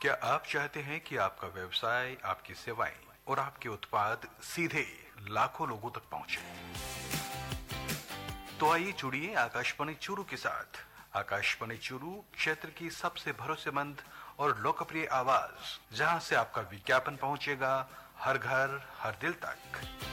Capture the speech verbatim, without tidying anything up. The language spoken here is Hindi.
क्या आप चाहते हैं कि आपका व्यवसाय, आपकी सेवाएं और आपके उत्पाद सीधे लाखों लोगों तक पहुंचे? तो आइए जुड़िए आकाशवाणी चूरू के साथ। आकाशवाणी चूरू क्षेत्र की सबसे भरोसेमंद और लोकप्रिय आवाज, जहां से आपका विज्ञापन पहुंचेगा हर घर हर दिल तक।